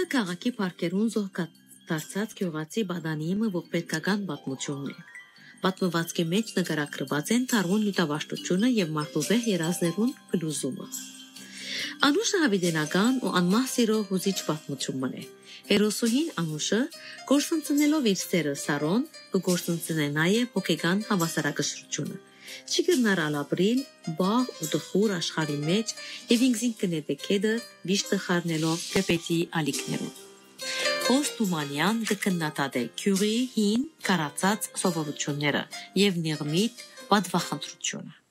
քաղաքի պարկերուն զոհկատարած գյուղացի բադանիմը ողբերգական պատմությունն է։ Պատմվածքի մեջ նկարագրված են թարուն նյութավաշտությունը եւ մարդուվեհ երազներուն փլուզումը։ Անուշը հավիտենական ու անմահ սիրո հուզիչ պատմությունն է։ Հերոսուհին Անուշը գործընծնելով իր սերը Սարոն կգործընծնե նաեւ հոգեգան հավասարակշռությունը։ Չի գնար ալաբրիլ բաղ ու տխուր աշխարհի մեջ եւ ինքզին կնետեկեդը վիշտը խառնելով կեպետի ալիքներով։ Խոստումանյան կքննադատե քյուրի հին կարացած սովորությունները եւ նեղմիտ պատվախնդրությունը։